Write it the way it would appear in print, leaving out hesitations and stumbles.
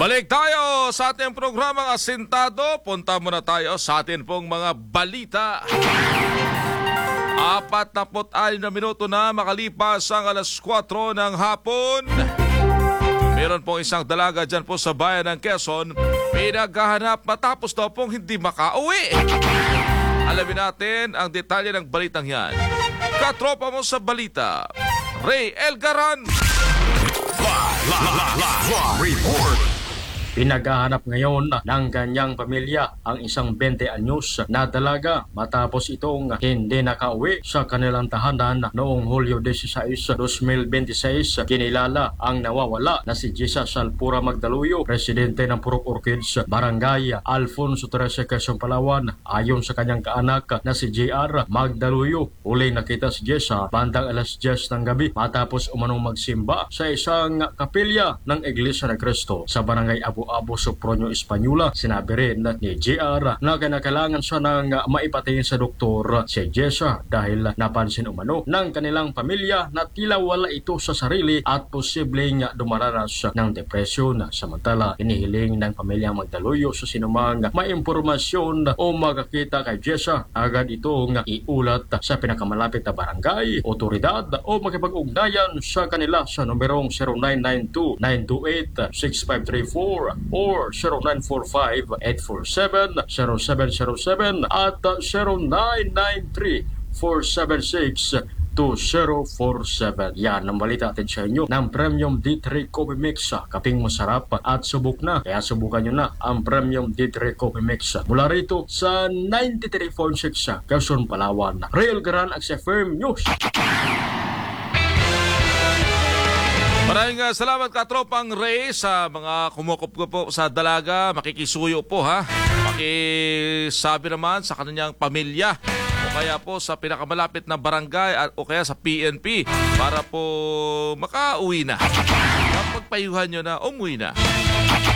Balik tayo sa ating programang Asintado. Punta muna tayo sa atin pong mga balita. 46 na minuto na makalipas ang alas 4 ng hapon. Meron pong isang dalaga dyan po sa bayan ng Quezon, pinaghahanap matapos daw pong hindi makauwi. Alamin natin ang detalye ng balitang yan. Katropa mo sa balita, Ray Elgaran. Report. Pinaghahanap ngayon ng kanyang pamilya ang isang 20 anyos na dalaga matapos itong hindi nakauwi sa kanilang tahanan noong Hulyo 16, 2026. Kinilala ang nawawala na si Jessa Salpura Magdaluyo, presidente ng Purok Orchids, Barangay Alfonso 13, Quezon, Palawan. Ayon sa kanyang kaanak na si JR Magdaluyo, huling nakita si Jessa bandang alas 10 ng gabi matapos umanong magsimba sa isang kapilya ng Iglesia ni Cristo sa Barangay Abu Sopronio, Espanyula. Sinabi rin ni JR na kinakailangan siya ng maipatingin sa doktor si Jessa dahil napansin umano ng kanilang pamilya na tila wala ito sa sarili at posibleng dumaranas ng depresyon. Samantala, inihiling ng pamilyang Magdaluyo sa sinumang may impormasyon o magkakita kay Jessa agad itong iulat sa pinakamalapit na barangay, otoridad o makipag-ugnayan sa kanila sa numerong 0992-928-6534 or 0945-847-0707 at 0993-476-2047. Yan ang balita atin sa inyo ng Premium D3 Coffee Mix. Kaping masarap at subok na. Kaya subukan nyo na ang Premium D3 Coffee Mix. Mula rito sa 93.6 Quezon, Palawan. Real Garan at sa Firm News. Maraming salamat katropang Ray sa mga kumukup po sa dalaga. Makikisuyo po ha. Makisabi naman sa kanyang pamilya o kaya po sa pinakamalapit na barangay o kaya sa PNP para po makauwi na. Kapag payuhan nyo na, umuwi na.